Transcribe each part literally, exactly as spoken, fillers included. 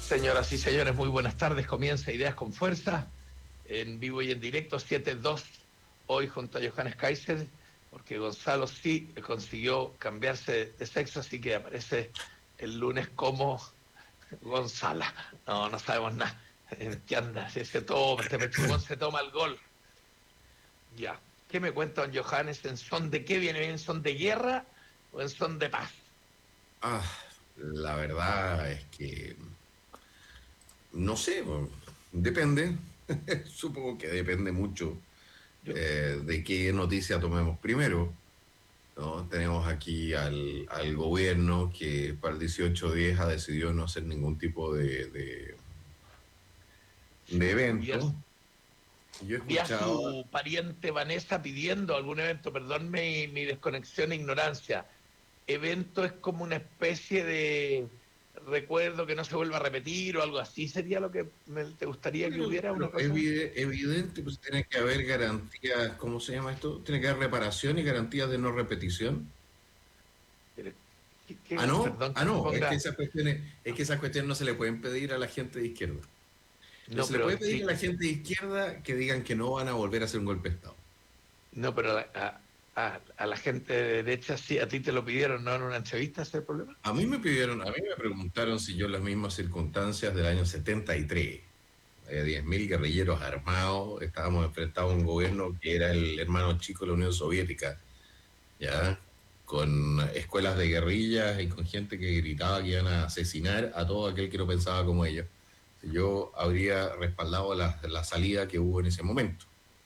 Señoras y señores, muy buenas tardes. Comienza Ideas con Fuerza, en vivo y en directo, siete dos, hoy junto a Johannes Kaiser, porque Gonzalo sí consiguió cambiarse de sexo, así que aparece el lunes como Gonzala. No, no sabemos nada. ¿Qué anda? Se, se toma, este pechugón se toma el gol. Ya. ¿Qué me cuenta don Johannes? ¿En son de qué viene? ¿En son de guerra o en son de paz? Ah, la verdad es que no sé, bueno, depende. Supongo que depende mucho Yo, eh, de qué noticia tomemos primero, ¿no? Tenemos aquí al, al gobierno que para el dieciocho diez ha decidido no hacer ningún tipo de, de, de vi a, evento. Yo he vi a escuchado, su pariente Vanessa pidiendo algún evento, perdón mi, mi desconexión e ignorancia. Evento es como una especie de recuerdo que no se vuelva a repetir o algo así. ¿Sería lo que me, te gustaría que hubiera una pero cosa? evi- evidente, pues tiene que haber garantías, ¿cómo se llama esto? Tiene que haber reparación y garantías de no repetición. Pero, ¿qué- qué- Ah, no, perdón ah, que me no, es que ponga. esas cuestiones, es que esas cuestiones no se le pueden pedir a la gente de izquierda. No No, se le pero puede pedir a sí, la gente de izquierda que digan que no van a volver a hacer un golpe de Estado. no, pero a, a- a la gente de derecha sí, a ti te lo pidieron, ¿no? En una entrevista, ¿ese es el problema? A mí me pidieron, a mí me preguntaron si yo en las mismas circunstancias del año setenta y tres, eh, diez mil guerrilleros armados, estábamos enfrentados a un gobierno que era el hermano chico de la Unión Soviética, ¿ya? Con escuelas de guerrillas y con gente que gritaba que iban a asesinar a todo aquel que no pensaba como ellos. Yo habría respaldado la, la salida que hubo en ese momento.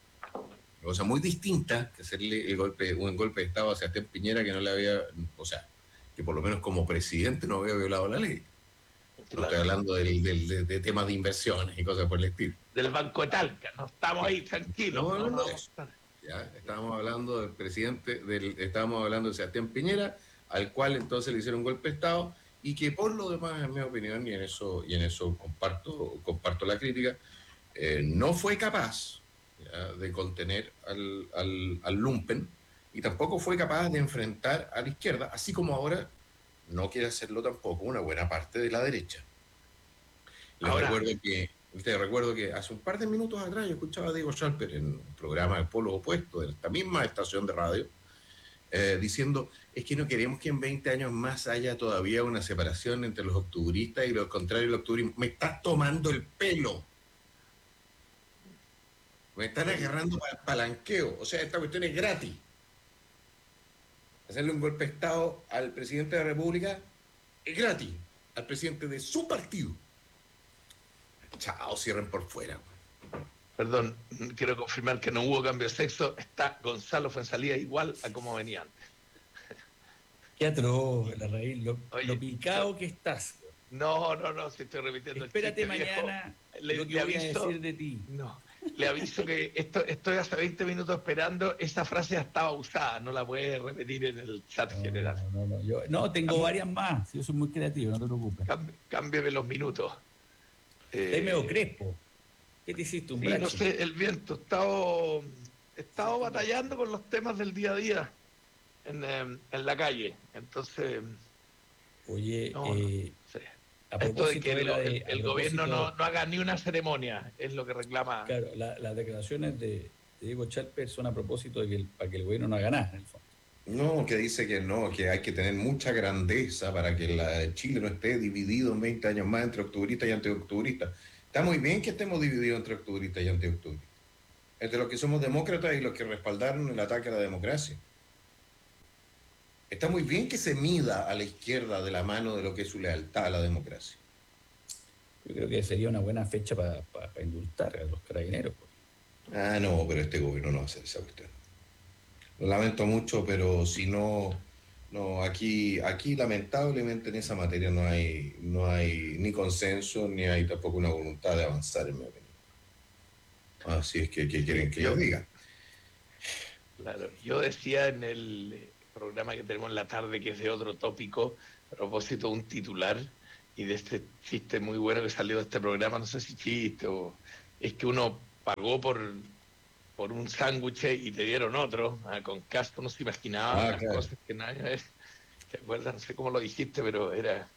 Una cosa muy distinta que hacerle el golpe, un golpe de Estado a Sebastián Piñera que no le había, o sea, que por lo menos como presidente no había violado la ley. No estoy Claro. hablando del, del, de, de temas de inversiones y cosas por el estilo. Del Banco de Talca, no estamos ahí tranquilos, Estamos no, no hablando de vamos eso. a estar. ¿Ya? Estábamos hablando del presidente, del, estábamos hablando de Sebastián Piñera, al cual entonces le hicieron un golpe de Estado y que por lo demás, en mi opinión, y en eso, y en eso comparto, comparto la crítica, eh, no fue capaz, ¿ya?, de contener al, al, al lumpen y tampoco fue capaz de enfrentar a la izquierda, así como ahora no quiere hacerlo tampoco una buena parte de la derecha. Les Ahora, recuerdo que, te recuerdo que hace un par de minutos atrás yo escuchaba a Diego Schalper en un programa de Polo Opuesto, de esta misma estación de radio, eh, diciendo, es que no queremos que en veinte años más haya todavía una separación entre los octubristas y los contrarios al octubrismo. Me estás tomando el pelo. Me están el, agarrando para el palanqueo. O sea, esta cuestión es gratis. Hacerle un golpe de Estado al presidente de la República es gratis. Al presidente de su partido. Chao, cierren por fuera. perdón, quiero confirmar que no hubo cambio de sexo, está Gonzalo Fuenzalía igual a como venía antes. Qué atroz, la raíz, lo, lo Oye, yo, picado que estás. no, no, no, si estoy repitiendo el Espérate chiste viejo, mañana le, lo que le voy a decir aviso, de ti. no, le aviso que esto, estoy hace veinte minutos esperando, esa frase ya estaba usada, no la puede repetir en el chat No, general. no, no. Yo, no, tengo Cam- varias más. Yo soy muy creativo, no te preocupes. cam- Cámbiame los minutos. Estáis medio Eh, crespo. ¿Qué te hiciste, un sí, no brache? sé, el viento, he estado, he estado Hiciste un brache. batallando con los temas del día a día en, eh, en la calle, entonces, Oye, no, no eh, sé. a Esto de que propósito el, de la go- el- de, a el gobierno no, propósito, no haga ni una ceremonia, es lo que reclama. claro, la- las declaraciones de, de Diego Chalper son a propósito de que el- para que el gobierno no haga nada, en el fondo. No, que dice que no, que hay que tener mucha grandeza para que la, Chile no esté dividido en veinte años más entre octubristas y antioctubristas. Está muy bien que estemos divididos entre octubristas y antioctubristas. Entre los que somos demócratas y los que respaldaron el ataque a la democracia. Está muy bien que se mida a la izquierda de la mano de lo que es su lealtad a la democracia. Yo creo que sería una buena fecha para indultar a los carabineros, pues. Ah, no, pero este gobierno no va a hacer esa cuestión. Lo lamento mucho, pero si no, no, aquí, aquí lamentablemente en esa materia no hay, no hay ni consenso, ni hay tampoco una voluntad de avanzar, en mi opinión. Así es que, ¿qué quieren que yo Yo, diga? claro, yo decía en el eh, programa que tenemos en la tarde, que es de otro tópico, a propósito de un titular y de este chiste muy bueno que salió de este programa, no sé si chiste o es que uno pagó por, por un sándwich y te dieron otro, ah, con casco, no se imaginaba Ah, las claro. cosas que nadie, ¿te acuerdas? No sé cómo lo dijiste, pero era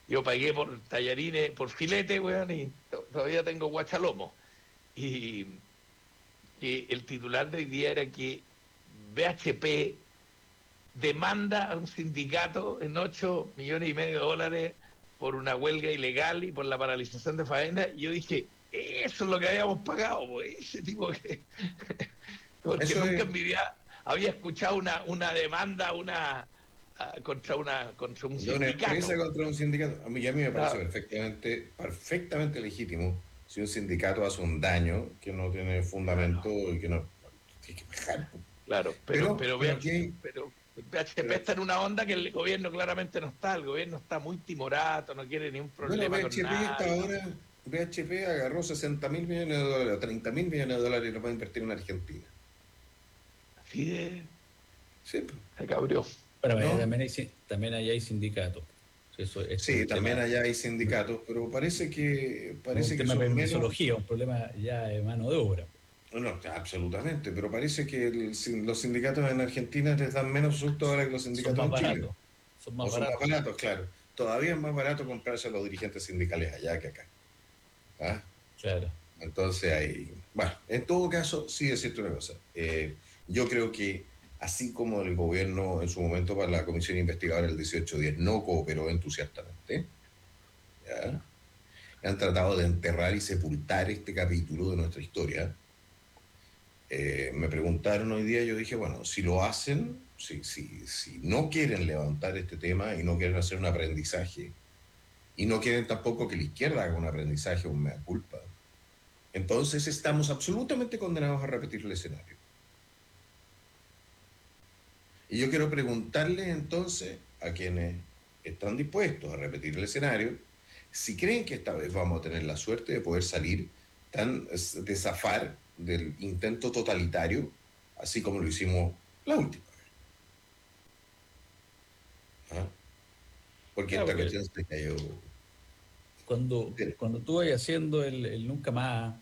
Yo pagué por tallarines, por filete, weón, y to- todavía tengo guachalomo. Y que el titular de hoy día era que B H P demanda a un sindicato en ocho millones y medio de dólares por una huelga ilegal y por la paralización de faena. Y yo dije, eso es lo que habíamos pagado, pues, ese tipo que... Porque Eso nunca es, en mi vida había escuchado una, una demanda una ah, contra una contra un de una empresa sindicato. contra un sindicato, a mí, a mí me parece Ah, perfectamente, perfectamente legítimo si un sindicato hace un daño que no tiene claro, fundamento y que no tiene que bajar. claro, pero Pero, pero pero B H, aquí, pero B H P pero, está en una onda que el gobierno claramente no está. El gobierno está muy timorato, no quiere ni un bueno, problema con B H P está nadie. ahora, B H P agarró sesenta mil millones de dólares, treinta mil millones de dólares y lo va a invertir en Argentina. Así de Sí, pues, se cabrió. Pero eh, ¿no? también, hay, sin- también ahí hay sindicatos. Eso, este es Sí, un también tema, allá hay sindicatos, pero parece que, no es un parece que tema de son menos. permisología, un problema ya de mano de obra. No, no, absolutamente, pero parece que el sin- los sindicatos en Argentina les dan menos susto ahora que los Son sindicatos más en Chile. baratos, son O más son más baratos. baratos, claro. Todavía es más barato comprarse a los dirigentes sindicales allá que acá. ¿Ah? Claro. Entonces, ahí, bueno, en todo caso, sí decirte una cosa. Eh, yo creo que así como el gobierno en su momento para la comisión investigadora del dieciocho diez no cooperó entusiastamente, ¿ya? Han tratado de enterrar y sepultar este capítulo de nuestra historia. Eh, me preguntaron hoy día, yo dije, bueno, si lo hacen, si, si, si no quieren levantar este tema y no quieren hacer un aprendizaje, y no quieren tampoco que la izquierda haga un aprendizaje o un mea culpa, entonces estamos absolutamente condenados a repetir el escenario. Y yo quiero preguntarles entonces a quienes están dispuestos a repetir el escenario, si creen que esta vez vamos a tener la suerte de poder salir, tan, de zafar del intento totalitario, así como lo hicimos la última vez. ¿Ah? Porque Claro, esta porque cuestión se cayó. cuando, cuando tú vas haciendo el, el nunca más,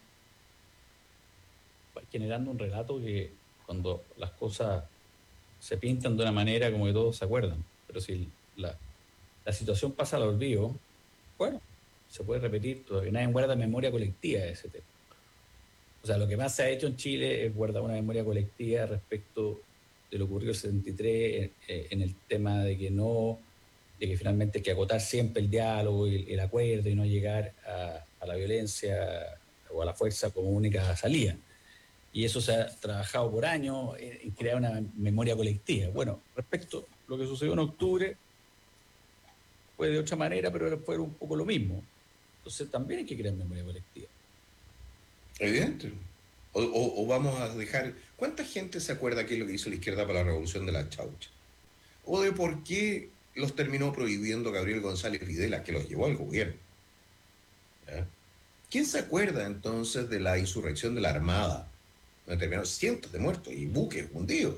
vas generando un relato que cuando las cosas se pintan de una manera como que todos se acuerdan. Pero si la, la situación pasa al olvido, bueno, se puede repetir, todavía nadie guarda memoria colectiva de ese tema. O sea, lo que más se ha hecho en Chile es guardar una memoria colectiva respecto de lo ocurrido en el setenta y tres, en, en el tema de que no, de que finalmente hay que acotar siempre el diálogo y el, el acuerdo y no llegar a, a la violencia o a la fuerza como única salida. Y eso se ha trabajado por años en, en crear una memoria colectiva. Bueno, respecto a lo que sucedió en octubre, fue de otra manera, pero fue un poco lo mismo. Entonces también hay que crear memoria colectiva. Evidente. O, o, o vamos a dejar. ¿Cuánta gente se acuerda qué es lo que hizo la izquierda para la revolución de la chaucha? O de por qué los terminó prohibiendo Gabriel González Videla, que los llevó al gobierno. ¿Ya? ¿Quién se acuerda entonces de la insurrección de la Armada? Donde terminaron cientos de muertos y buques hundidos.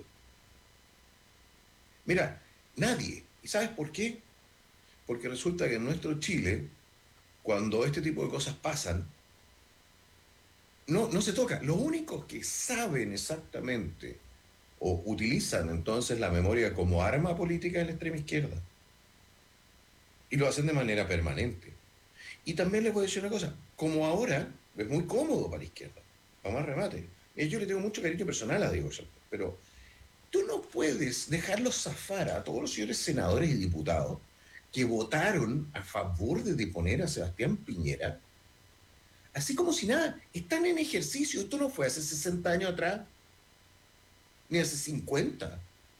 Mira, nadie. ¿Y sabes por qué? Porque resulta que en nuestro Chile, cuando este tipo de cosas pasan, no, no se toca. Los únicos que saben exactamente o utilizan entonces la memoria como arma política es la extrema izquierda. Y lo hacen de manera permanente. Y también les voy a decir una cosa, como ahora es muy cómodo para la izquierda, para más remate. Eh, Yo le tengo mucho cariño personal a Diego Salto, pero tú no puedes dejarlos zafar a todos los señores senadores y diputados que votaron a favor de deponer a Sebastián Piñera, así como si nada, están en ejercicio. Esto no fue hace sesenta años atrás, ni hace cincuenta.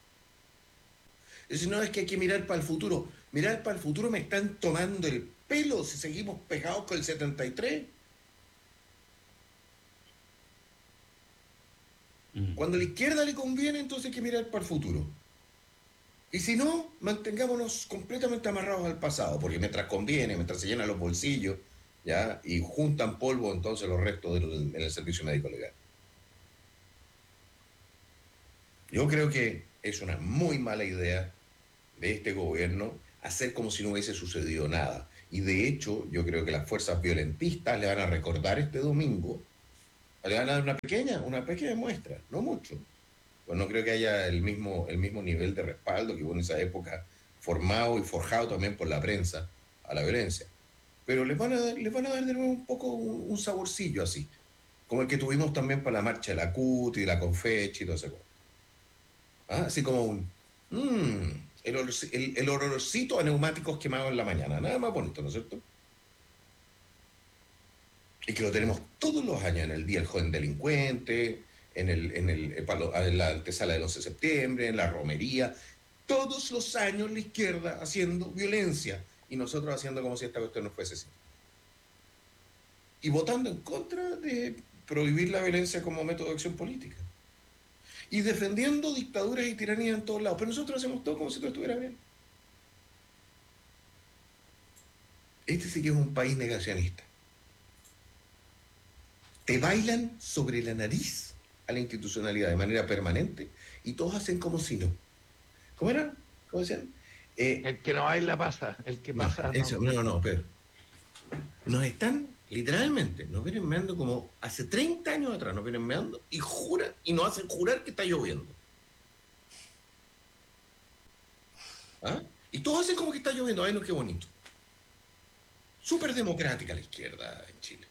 Es decir, no, es que hay que mirar para el futuro. Mirar para el futuro, me están tomando el pelo si seguimos pegados con el setenta y tres. Mm. Cuando a la izquierda le conviene, entonces hay que mirar para el futuro. Y si no, mantengámonos completamente amarrados al pasado, porque mientras conviene, mientras se llenan los bolsillos, ¿ya? Y juntan polvo entonces los restos del, en el servicio médico legal. Yo creo que es una muy mala idea de este gobierno hacer como si no hubiese sucedido nada. Y de hecho, yo creo que las fuerzas violentistas le van a recordar este domingo, le van a dar una pequeña, una pequeña muestra, no mucho. Pues no creo que haya el mismo, el mismo nivel de respaldo que hubo en esa época, formado y forjado también por la prensa, a la violencia. Pero les van a dar, les van a dar de nuevo un poco un, un saborcillo así, como el que tuvimos también para la marcha de la C U T y la Confechi y todo eso. ¿Ah? Así como un... Mmm, el, olor, el, el olorcito a neumáticos quemados en la mañana. Nada más bonito, ¿no es cierto? Y que lo tenemos todos los años, en el Día del Joven Delincuente, en, el, en, el, en la antesala del once de septiembre, en la romería. Todos los años la izquierda haciendo violencia y nosotros haciendo como si esta cuestión no fuese así. Y votando en contra de prohibir la violencia como método de acción política. Y defendiendo dictaduras y tiranías en todos lados. Pero nosotros hacemos todo como si todo estuviera bien. Este sí que es un país negacionista. Te bailan sobre la nariz a la institucionalidad de manera permanente y todos hacen como si no. ¿Cómo era? ¿Cómo decían? Eh, el que no baila pasa, el que no, pasa eso, no. No, no, pero nos están, literalmente, nos vienen meando como hace treinta años atrás, nos vienen meando y juran, y nos hacen jurar que está lloviendo. ¿Ah? Y todos hacen como que está lloviendo, ay no, qué bonito. Súper democrática la izquierda en Chile.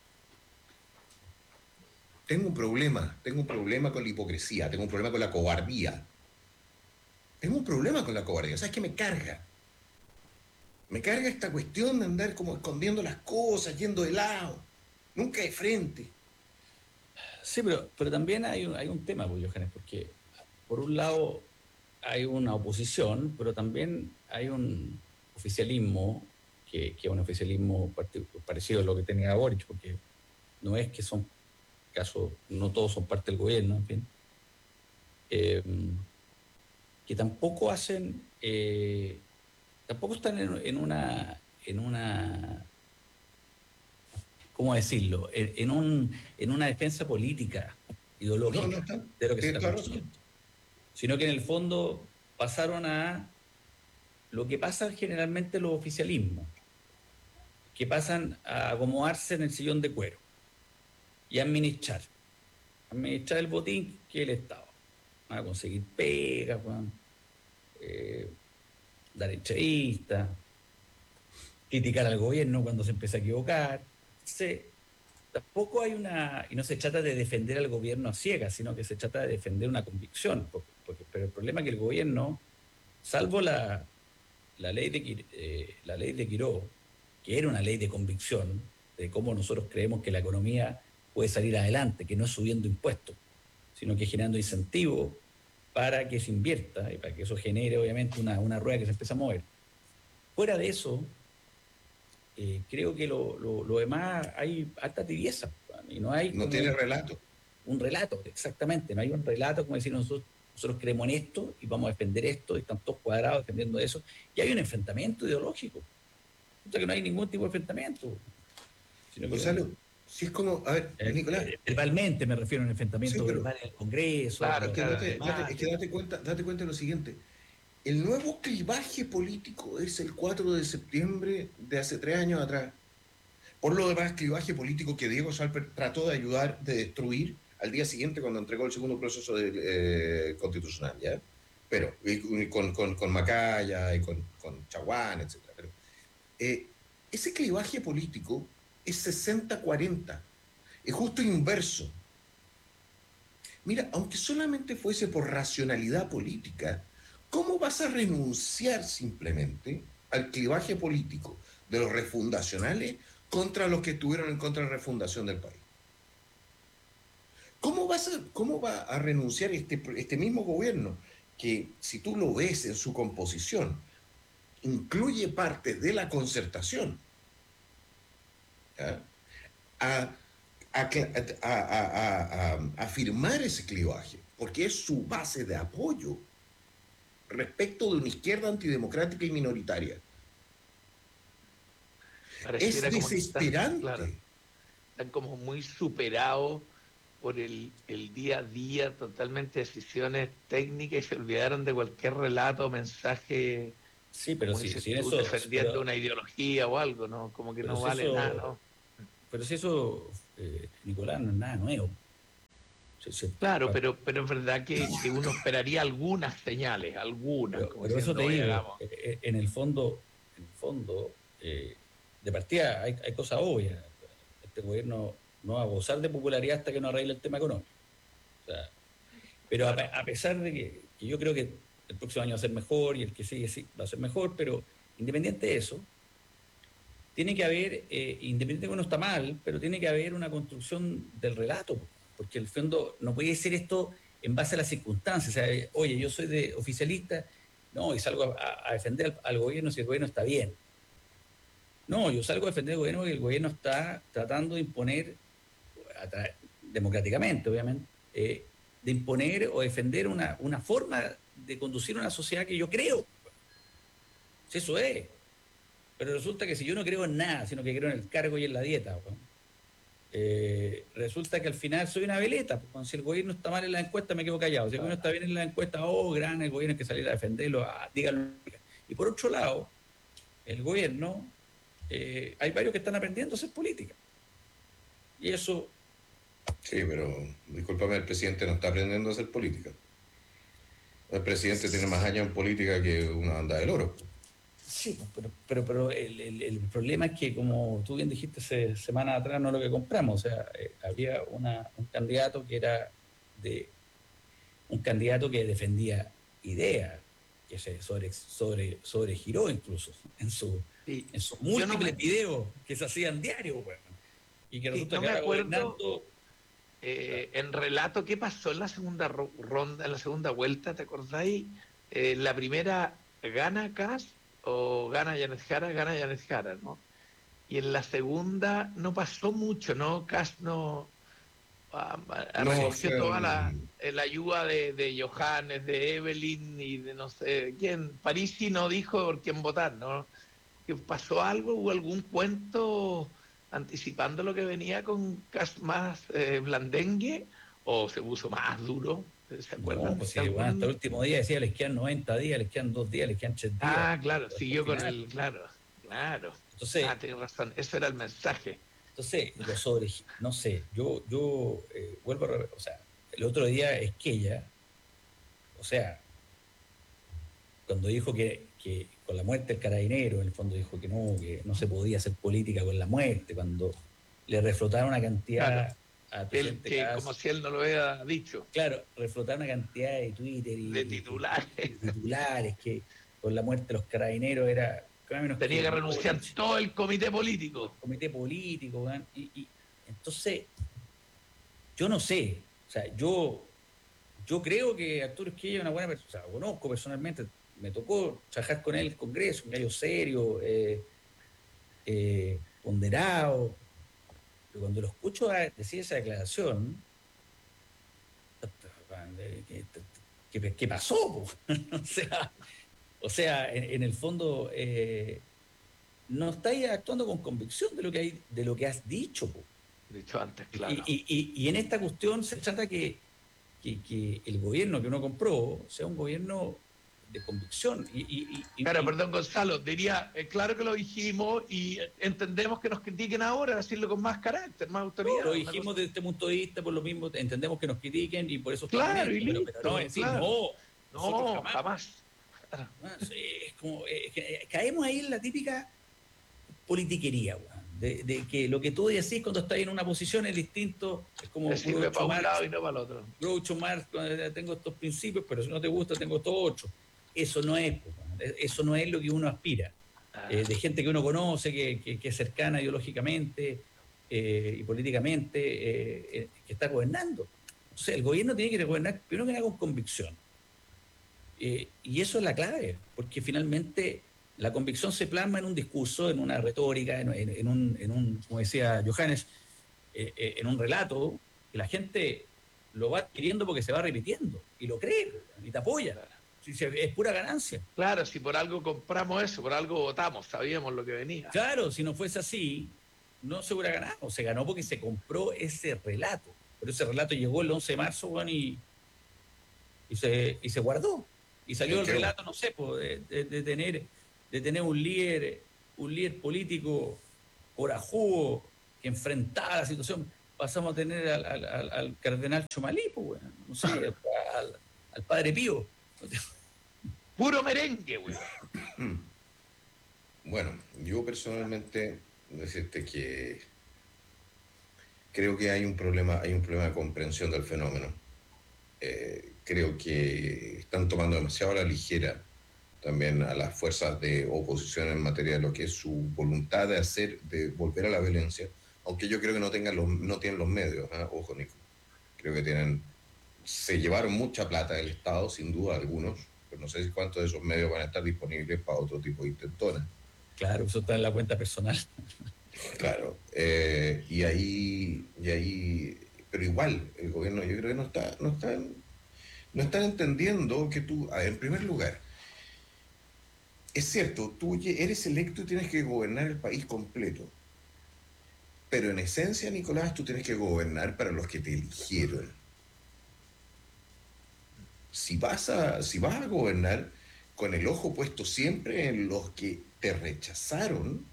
Tengo un problema, tengo un problema con la hipocresía, tengo un problema con la cobardía. Tengo un problema con la cobardía, ¿sabes qué me carga? Me carga esta cuestión de andar como escondiendo las cosas, yendo de lado, nunca de frente. Sí, pero, pero también hay un, hay un tema, pues, Johannes, porque por un lado hay una oposición, pero también hay un oficialismo, que, que es un oficialismo parecido a lo que tenía Boric, porque no es que son casos, no todos son parte del gobierno, en fin, eh, que tampoco hacen, eh, tampoco están en, en una, en una, ¿cómo decirlo? En, en, un, en una defensa política, ideológica, no, no está, de lo que se está claro, construyendo, sino que en el fondo pasaron a lo que pasa generalmente los oficialismos, que pasan a acomodarse en el sillón de cuero y a administrar, administrar el botín que es el Estado. Van a conseguir pegas, van, eh, dar entrevistas, criticar al gobierno cuando se empieza a equivocar. Se, tampoco hay una... Y no se trata de defender al gobierno a ciegas, sino que se trata de defender una convicción. Porque, porque, pero el problema es que el gobierno, salvo la, la, ley de, eh, la ley de Quiró, que era una ley de convicción, de cómo nosotros creemos que la economía puede salir adelante, que no es subiendo impuestos, sino que generando incentivos para que se invierta y para que eso genere obviamente una, una rueda que se empiece a mover. Fuera de eso, eh, creo que lo, lo, lo demás hay alta tibieza y no hay... No tiene relato. Un relato, exactamente, no hay un relato como decir nosotros, nosotros creemos en esto y vamos a defender esto y están todos cuadrados defendiendo eso y hay un enfrentamiento ideológico. O sea que no hay ningún tipo de enfrentamiento. Sino que, Gonzalo, si es como, a ver, eh, Nicolás. Eh, verbalmente me refiero a un enfrentamiento Sí, pero, verbal en el Congreso. Claro, es que, date, date, es que date, cuenta, date cuenta de lo siguiente. El nuevo clivaje político es el cuatro de septiembre de hace tres años atrás. Por lo demás, clivaje político que Diego Salper trató de ayudar, de destruir al día siguiente cuando entregó el segundo proceso de, eh, constitucional, ¿ya? Pero, y, con, con, con Macaya y con, con Chaguán, etcétera. Pero, eh, ese clivaje político es sesenta cuarenta, es justo inverso. Mira, aunque solamente fuese por racionalidad política, ¿cómo vas a renunciar simplemente al clivaje político de los refundacionales contra los que estuvieron en contra de la refundación del país? ¿Cómo, vas a, cómo va a renunciar este, este mismo gobierno que, si tú lo ves en su composición, incluye parte de la concertación, ¿ya? A, a, a, a, a, a firmar ese clivaje, porque es su base de apoyo respecto de una izquierda antidemocrática y minoritaria? Pareciera es desesperante. Como que están, claro, están como muy superados por el, el día a día, totalmente decisiones técnicas y se olvidaron de cualquier relato o mensaje. Sí, pero si, si si tú, eso, defendiendo pero, una ideología o algo, ¿no? Como que no si vale eso, nada, ¿no? Pero si eso, eh, Nicolás, no es nada nuevo. Sí, sí, claro, claro, pero, pero es verdad que, que uno esperaría algunas señales, algunas. Pero, como pero eso diciendo, te oye, digo, hagamos. eh, en el fondo, en el fondo eh, de partida hay, hay cosas obvias. Este gobierno no va a gozar de popularidad hasta que no arregle el tema económico. O sea, pero a, a pesar de que, que yo creo que el próximo año va a ser mejor y el que sigue sí, va a ser mejor, pero independiente de eso, tiene que haber, eh, independiente de que uno está mal, pero tiene que haber una construcción del relato, porque el fondo no puede ser esto en base a las circunstancias. O sea, oye, yo soy de oficialista, no, y salgo a, a defender al, al gobierno si el gobierno está bien. No, yo salgo a defender al gobierno porque el gobierno está tratando de imponer, democráticamente, obviamente, eh, de imponer o defender una, una forma de conducir una sociedad que yo creo. Si eso es. Pero resulta que si yo no creo en nada, sino que creo en el cargo y en la dieta, ¿no? eh, resulta que al final soy una veleta. Pues, si el gobierno está mal en la encuesta, me quedo callado. Si el gobierno está bien en la encuesta, oh, gran, el gobierno hay que salir a defenderlo, ah, díganlo. Y por otro lado, el gobierno, eh, hay varios que están aprendiendo a hacer política. Y eso... Sí, pero discúlpame, el presidente no está aprendiendo a hacer política. El presidente tiene más años en política que una banda del oro. Sí, pero, pero, pero el, el, el problema es que, como tú bien dijiste hace semanas atrás, no es lo que compramos. O sea, eh, había una, un candidato que era de un candidato que defendía ideas, que se sobre, sobre, sobregiró incluso en su sí. en sus múltiples no me... videos que se hacían diarios, bueno, y que resulta sí, no que me acuerdo gobernando... eh, en relato qué pasó en la segunda ronda, en la segunda vuelta, ¿te acordáis? Eh, la primera gana Kast o gana Yanet Jara, gana Yanet Jara, ¿no? Y en la segunda no pasó mucho, ¿no? Kast no recogió no, toda la, la ayuda de, de Johannes, de Evelyn y de no sé quién. Parisi no dijo por quién votar, ¿no? ¿Que pasó algo? ¿Hubo algún cuento anticipando lo que venía con Kast más eh, blandengue? ¿O se puso más duro? ¿Se acuerdan? No, pues sí, bueno, hasta el último día decía, les quedan noventa días, les quedan dos días, les quedan tres días. Ah, claro, siguió con el... Claro, claro. Entonces, ah, tienes razón, eso era el mensaje. Entonces, lo sobre... No sé, yo, yo eh, vuelvo a... O sea, el otro día es que ella, o sea, cuando dijo que, que con la muerte del carabinero, en el fondo dijo que no, que no se podía hacer política con la muerte, cuando le reflotaron una cantidad... Claro. El, que, Kast, como si él no lo hubiera dicho. Claro, reflotar una cantidad de Twitter y de titulares, y, y titulares que con la muerte de los carabineros era... Tenía que, que renunciar político, todo el comité político. El comité político, ¿verdad? Y, y entonces, yo no sé, o sea, yo, yo creo que Arturo Esquella es una buena persona, o sea, conozco personalmente, me tocó trabajar con él en el Congreso, un gallo serio, eh, eh, ponderado. Pero cuando lo escucho decir esa declaración, ¿qué, qué, qué pasó? o sea, o sea en, en el fondo, eh, no estáis actuando con convicción de lo que hay, de lo que has dicho. Po. Dicho antes, claro. Y, y, y en esta cuestión se trata que, que, que el gobierno que uno compró sea un gobierno de convicción. Y, y, y, claro, y, perdón, Gonzalo, diría, eh, claro que lo dijimos y entendemos que nos critiquen ahora, decirlo con más carácter, más autoridad. No, lo dijimos desde este punto de vista, por lo mismo entendemos que nos critiquen y por eso... Claro, y listo, pero, pero no, decir, claro. no, no, jamás. jamás. Claro. Es como, eh, que, caemos ahí en la típica politiquería, de, de que lo que tú decís cuando estás en una posición es distinto, es como Groucho para un lado y no para el otro. Groucho Marx, tengo estos principios, pero si no te gusta tengo estos otros. Eso no es, eso no es lo que uno aspira. Ah. Eh, de gente que uno conoce, que, que, que es cercana ideológicamente eh, y políticamente, eh, eh, que está gobernando. O sea, el gobierno tiene que gobernar primero que nada con convicción. Eh, y eso es la clave, porque finalmente la convicción se plasma en un discurso, en una retórica, en, en, en, un, en un, como decía Johannes, eh, eh, en un relato, que la gente lo va adquiriendo porque se va repitiendo, y lo cree, y te apoya. Si se, es pura ganancia. Claro, si por algo compramos eso, por algo votamos, sabíamos lo que venía. Claro, si no fuese así, no se hubiera ganado. Se ganó porque se compró ese relato. Pero ese relato llegó el once de marzo, bueno, y, y, se, y se guardó. Y salió el relato, no sé, pues, de, de, de tener... de tener un líder, un líder político corajudo que enfrentaba la situación. Pasamos a tener al, al, al, al cardenal Chomalí, pues, bueno, no sé, al, al padre Pío. Puro merengue, güey. Bueno, yo personalmente decirte que creo que hay un problema, hay un problema de comprensión del fenómeno. Eh, creo que están tomando demasiado a la ligera también a las fuerzas de oposición en materia de lo que es su voluntad de hacer, de volver a la violencia, aunque yo creo que no tengan los, no tienen los medios, ¿eh? Ojo, Nico. Creo que tienen, se llevaron mucha plata del Estado, sin duda algunos, pero no sé si cuántos de esos medios van a estar disponibles para otro tipo de intentonas. Claro, eso está en la cuenta personal. Claro, eh, y ahí, y ahí, pero igual, el gobierno yo creo que no está, no están, no están entendiendo que tú, a ver, en primer lugar, es cierto, tú eres electo y tienes que gobernar el país completo, pero en esencia, Nicolás, tú tienes que gobernar para los que te eligieron. Si vas a, si vas a gobernar con el ojo puesto siempre en los que te rechazaron,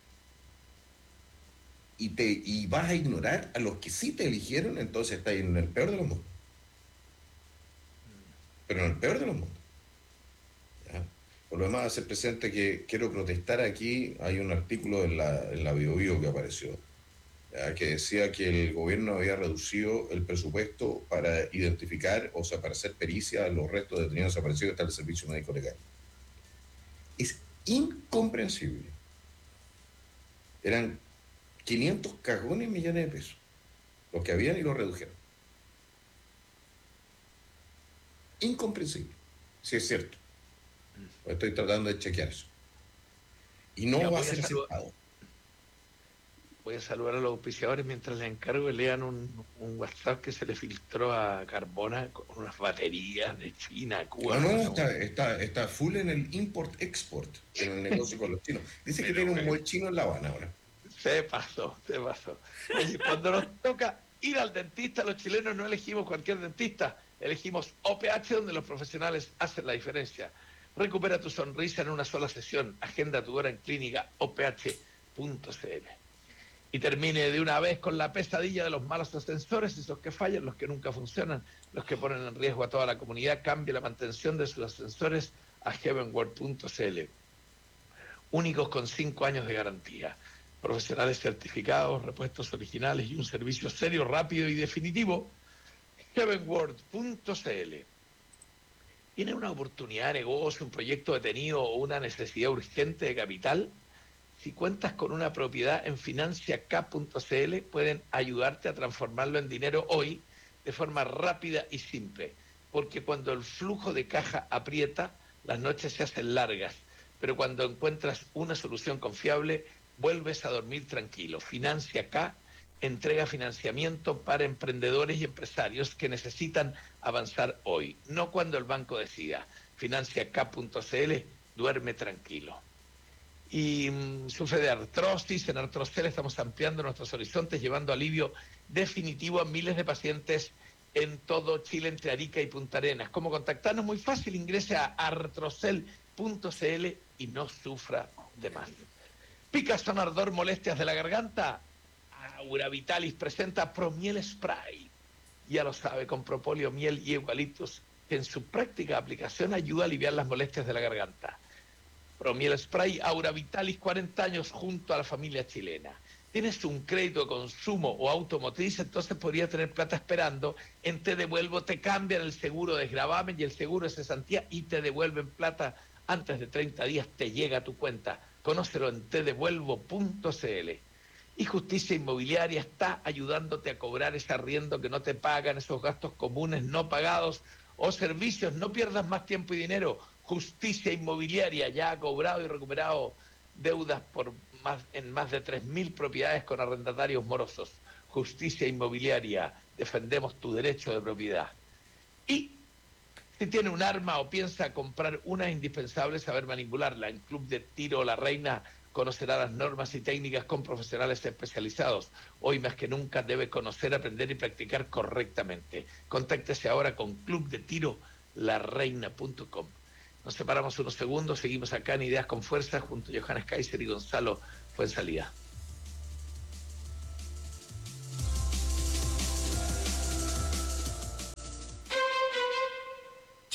y, te, y vas a ignorar a los que sí te eligieron, entonces estás en el peor de los mundos. Pero en el peor de los mundos. ¿Ya? Por lo demás, hacer presente que quiero protestar aquí. Hay un artículo en la, en la Bio Bio que apareció, ¿ya? Que decía que el gobierno había reducido el presupuesto para identificar, o sea, para hacer pericia a los restos de detenidos desaparecidos que está el servicio médico legal. Es incomprensible. Eran quinientos cagones millones de pesos los que habían y los redujeron. Incomprensible, si es cierto. Estoy tratando de chequear eso. Y no ya, va a ser aceptado. Voy a saludar a los auspiciadores mientras les encargo que lean un, un WhatsApp que se le filtró a Carbona con unas baterías de China, Cuba. No, no, está, está, está full en el import-export, en el negocio con los chinos. Dice pero, que tiene un mall chino en La Habana ahora. Se pasó, se pasó. Oye, cuando nos toca ir al dentista, los chilenos no elegimos cualquier dentista, elegimos O P H, donde los profesionales hacen la diferencia. Recupera tu sonrisa en una sola sesión. Agenda tu hora en clínica o p h punto c l. Y termine de una vez con la pesadilla de los malos ascensores, esos que fallan, los que nunca funcionan, los que ponen en riesgo a toda la comunidad. Cambie la mantención de sus ascensores a heavenworld punto c l. Únicos con cinco años de garantía. Profesionales certificados, repuestos originales y un servicio serio, rápido y definitivo. heavenworld punto c l. ¿Tiene una oportunidad de negocio, un proyecto detenido o una necesidad urgente de capital? Si cuentas con una propiedad en financia k punto c l, pueden ayudarte a transformarlo en dinero hoy de forma rápida y simple. Porque cuando el flujo de caja aprieta, las noches se hacen largas. Pero cuando encuentras una solución confiable, vuelves a dormir tranquilo. Financia K entrega financiamiento para emprendedores y empresarios que necesitan avanzar hoy, no cuando el banco decida. financia k punto c l, duerme tranquilo. Y mmm, sufre de artrosis. En Artrocel estamos ampliando nuestros horizontes, llevando alivio definitivo a miles de pacientes en todo Chile, entre Arica y Punta Arenas. ¿Cómo contactarnos? Muy fácil, ingrese a artrocel punto c l y no sufra de más. Picazón, ardor, molestias de la garganta. Aura Vitalis presenta Promiel Spray. Ya lo sabe, con propóleo, miel y eucaliptus, que en su práctica aplicación ayuda a aliviar las molestias de la garganta. Promiel Spray, Aura Vitalis, cuarenta años junto a la familia chilena. Tienes un crédito de consumo o automotriz, entonces podría tener plata esperando. En Te Devuelvo te cambian el seguro de gravamen y el seguro de cesantía y te devuelven plata antes de treinta días, te llega a tu cuenta. Conócelo en te devuelvo punto c l. Y Justicia Inmobiliaria está ayudándote a cobrar ese arriendo que no te pagan, esos gastos comunes no pagados o servicios. No pierdas más tiempo y dinero. Justicia Inmobiliaria ya ha cobrado y recuperado deudas por más, en más de tres mil propiedades con arrendatarios morosos. Justicia Inmobiliaria, defendemos tu derecho de propiedad. Y si tiene un arma o piensa comprar una, es indispensable saber manipularla. En Club de Tiro La Reina conocerá las normas y técnicas con profesionales especializados. Hoy más que nunca debe conocer, aprender y practicar correctamente. Contáctese ahora con club de tiro la reina punto com. Nos separamos unos segundos, seguimos acá en Ideas con Fuerza junto a Johannes Kaiser y Gonzalo Fuenzalía.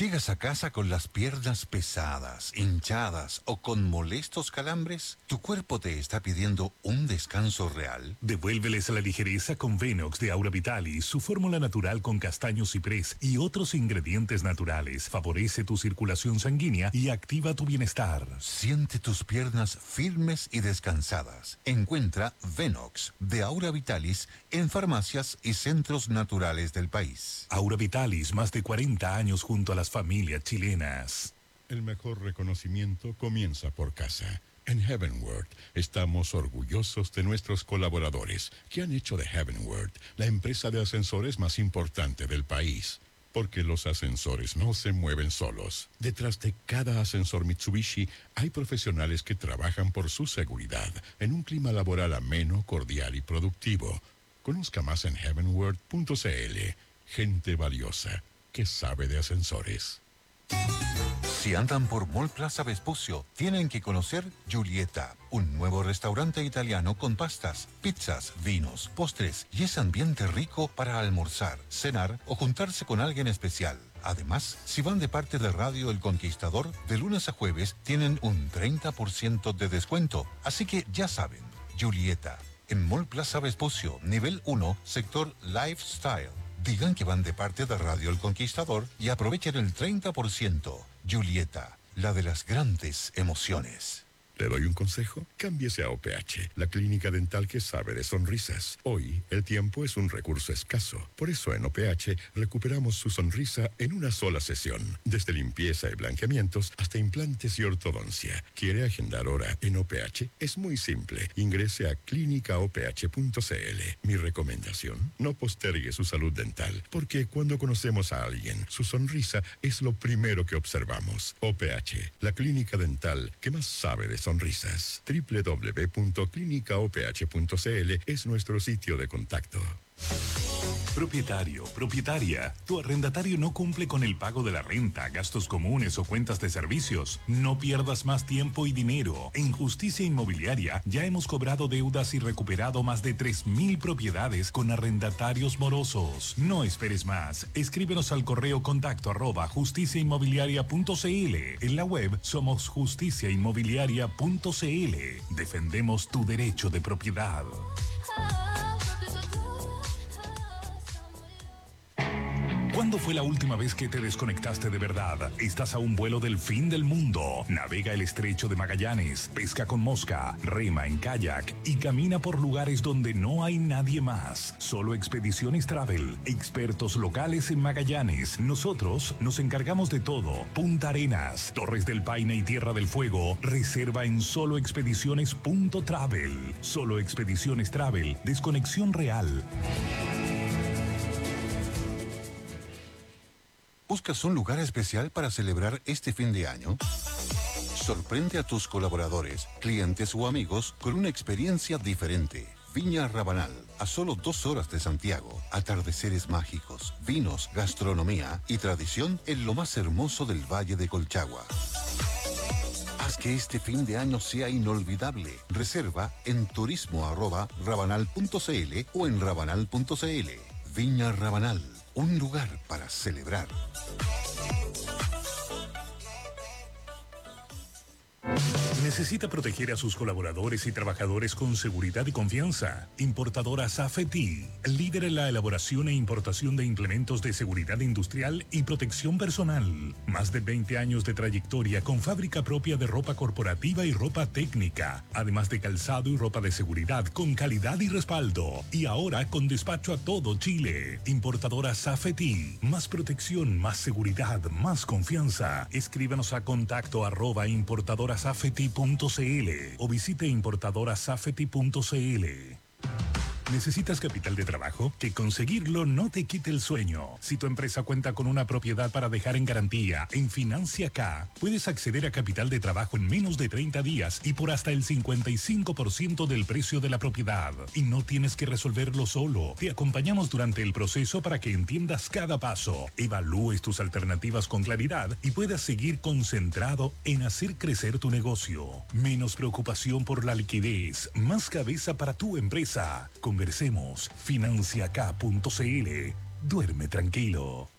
¿Llegas a casa con las piernas pesadas, hinchadas o con molestos calambres? ¿Tu cuerpo te está pidiendo un descanso real? Devuélveles la ligereza con Venox de Aura Vitalis. Su fórmula natural con castaño ciprés y otros ingredientes naturales favorece tu circulación sanguínea y activa tu bienestar. Siente tus piernas firmes y descansadas. Encuentra Venox de Aura Vitalis en farmacias y centros naturales del país. Aura Vitalis, más de cuarenta años junto a las familias chilenas. El mejor reconocimiento comienza por casa. En Heavenward estamos orgullosos de nuestros colaboradores que han hecho de Heavenward la empresa de ascensores más importante del país. Porque los ascensores no se mueven solos. Detrás de cada ascensor Mitsubishi hay profesionales que trabajan por su seguridad en un clima laboral ameno, cordial y productivo. Conozca más en heavenward punto c l. Gente valiosa que sabe de ascensores. Si andan por Mall Plaza Vespucio, tienen que conocer Giulietta, un nuevo restaurante italiano con pastas, pizzas, vinos, postres y ese ambiente rico para almorzar, cenar o juntarse con alguien especial. Además, si van de parte de Radio El Conquistador, de lunes a jueves tienen un treinta por ciento de descuento. Así que ya saben, Giulietta, en Mall Plaza Vespucio, nivel uno, sector Lifestyle. Digan que van de parte de Radio El Conquistador y aprovechen el treinta por ciento. Giulietta, la de las grandes emociones. ¿Le doy un consejo? Cámbiese a O P H, la clínica dental que sabe de sonrisas. Hoy, el tiempo es un recurso escaso. Por eso en O P H recuperamos su sonrisa en una sola sesión. Desde limpieza y blanqueamientos hasta implantes y ortodoncia. ¿Quiere agendar hora en O P H? Es muy simple. Ingrese a clínica o p h punto c l. Mi recomendación, no postergue su salud dental, porque cuando conocemos a alguien, su sonrisa es lo primero que observamos. O P H, la clínica dental que más sabe de sonrisas. doble u doble u doble u punto clínica o p h punto c l es nuestro sitio de contacto. Propietario, propietaria, tu arrendatario no cumple con el pago de la renta, gastos comunes o cuentas de servicios. No pierdas más tiempo y dinero. En Justicia Inmobiliaria ya hemos cobrado deudas y recuperado más de tres mil propiedades con arrendatarios morosos. No esperes más. Escríbenos al correo contacto arroba justicia inmobiliaria punto c l. En la web somos justicia inmobiliaria punto c l. Defendemos tu derecho de propiedad. ¿Cuándo fue la última vez que te desconectaste de verdad? Estás a un vuelo del fin del mundo. Navega el estrecho de Magallanes, pesca con mosca, rema en kayak y camina por lugares donde no hay nadie más. Solo Expediciones Travel, expertos locales en Magallanes. Nosotros nos encargamos de todo. Punta Arenas, Torres del Paine y Tierra del Fuego. Reserva en solo expediciones punto travel. Solo Expediciones Travel, desconexión real. ¿Buscas un lugar especial para celebrar este fin de año? Sorprende a tus colaboradores, clientes o amigos con una experiencia diferente. Viña Rabanal, a solo dos horas de Santiago. Atardeceres mágicos, vinos, gastronomía y tradición en lo más hermoso del Valle de Colchagua. Haz que este fin de año sea inolvidable. Reserva en turismo arroba rabanal punto c l o en rabanal punto c l. Viña Rabanal, un lugar para celebrar. ¿Necesita proteger a sus colaboradores y trabajadores con seguridad y confianza? Importadora Safety, líder en la elaboración e importación de implementos de seguridad industrial y protección personal. Más de veinte años de trayectoria con fábrica propia de ropa corporativa y ropa técnica, además de calzado y ropa de seguridad con calidad y respaldo. Y ahora con despacho a todo Chile. Importadora Safety, más protección, más seguridad, más confianza. Escríbanos a contacto arroba importadorasafety punto c l o visite importadorasafety punto c l. ¿Necesitas capital de trabajo? Que conseguirlo no te quite el sueño. Si tu empresa cuenta con una propiedad para dejar en garantía en Financia K, puedes acceder a capital de trabajo en menos de treinta días y por hasta el cincuenta y cinco por ciento del precio de la propiedad. Y no tienes que resolverlo solo. Te acompañamos durante el proceso para que entiendas cada paso, evalúes tus alternativas con claridad y puedas seguir concentrado en hacer crecer tu negocio. Menos preocupación por la liquidez, más cabeza para tu empresa. Conversemos. financia k punto c l. Duerme tranquilo.